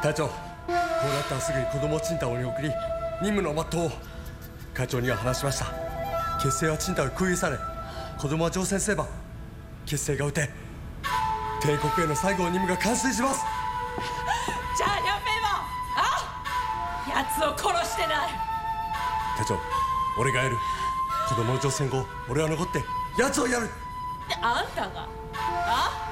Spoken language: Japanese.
隊長、こうなったらすぐに子供をチンタオに送り任務の全うを。会長には話しました。結成はチンタオに空輸され、子供は乗船すれば結成が打て帝国への最後の任務が完遂します。 じゃあ両兵も奴を殺してない。 隊長、俺がやる。子供の乗船後俺は残って奴をやる。 あんたが